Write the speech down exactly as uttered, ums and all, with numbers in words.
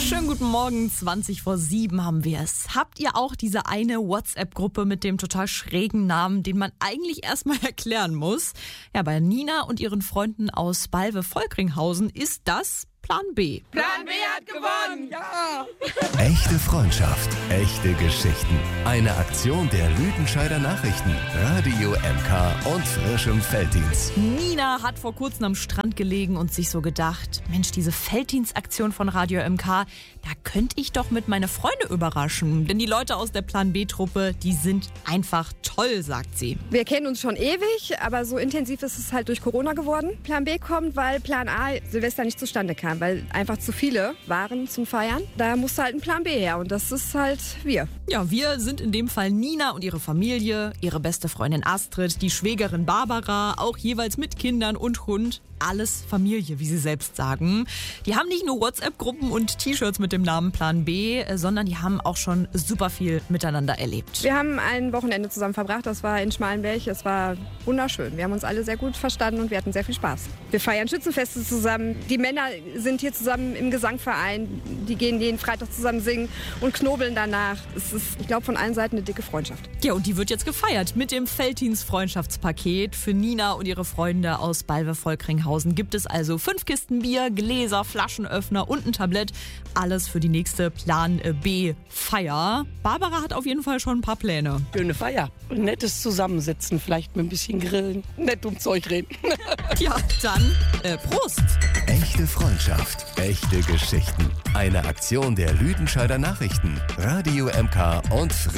Schönen guten Morgen, zwanzig vor sieben haben wir es. Habt ihr auch diese eine WhatsApp-Gruppe mit dem total schrägen Namen, den man eigentlich erstmal erklären muss? Ja, bei Nina und ihren Freunden aus Balve-Volkringhausen ist das Plan B. Plan B hat gewonnen! Ja! Echte Freundschaft, echte Geschichten. Eine Aktion der Lüdenscheider Nachrichten, Radio M K und frischem Felddienst. Nina hat vor kurzem am Strand gelegen und sich so gedacht, Mensch, diese Felddienstaktion von Radio M K, da könnte ich doch mit meine Freunde überraschen. Denn die Leute aus der Plan B-Truppe, die sind einfach toll, sagt sie. Wir kennen uns schon ewig, aber so intensiv ist es halt durch Corona geworden. Plan B kommt, weil Plan A Silvester nicht zustande kam, weil einfach zu viele waren zum Feiern. Da musste halt ein Plan B her und das ist halt wir. Ja, wir sind in dem Fall Nina und ihre Familie, ihre beste Freundin Astrid, die Schwägerin Barbara, auch jeweils mit Kindern und Hund. Alles Familie, wie sie selbst sagen. Die haben nicht nur WhatsApp-Gruppen und T-Shirts mit dem Namen Plan B, sondern die haben auch schon super viel miteinander erlebt. Wir haben ein Wochenende zusammen verbracht, das war in Schmalenberg. Es war wunderschön. Wir haben uns alle sehr gut verstanden und wir hatten sehr viel Spaß. Wir feiern Schützenfeste zusammen. Die Männer sind hier zusammen im Gesangverein. Die gehen jeden Freitag zusammen singen und knobeln danach. Es ist, ich glaube, von allen Seiten eine dicke Freundschaft. Ja, und die wird jetzt gefeiert mit dem Felddienst-Freundschaftspaket. Für Nina und ihre Freunde aus Balve-Volkringhausen gibt es also fünf Kisten Bier, Gläser, Flaschenöffner und ein Tablett. Alles für die nächste Plan B-Feier. Barbara hat auf jeden Fall schon ein paar Pläne. Schöne Feier. Nettes Zusammensitzen, vielleicht mit ein bisschen Grillen. Nett um Zeug reden. Ja, dann äh, Prost! Echte Freundschaft, echte Geschichten. Eine Aktion der Lüdenscheider Nachrichten, Radio M K und